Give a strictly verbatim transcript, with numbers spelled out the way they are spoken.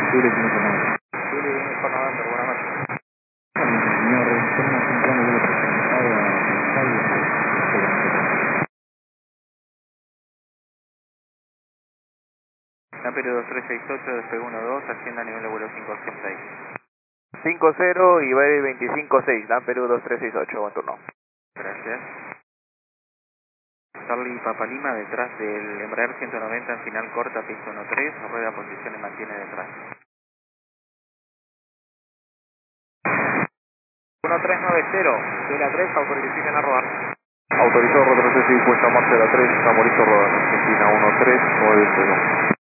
Chile, quinientos noventa. Chile, Uniforme November, buenas noches. Señor, informa temprano de lo presentado a Estadio. Naperu dos tres seis ocho, despegó uno dos, ascienda a nivel de vuelo cinco cero seis. cinco cero y Iberia veinticinco seis, Naperu dos tres seis ocho, buen turno. Gracias. Charlie Papalima detrás del Embraer ciento noventa en final corta, pista uno tres, rueda posición y mantiene detrás. uno tres nueve cero, Vela tres, autorización a rodar. Autorizado retroceso y puesta marcha de la tres, estamos listos rodar, Argentina uno tres nueve cero.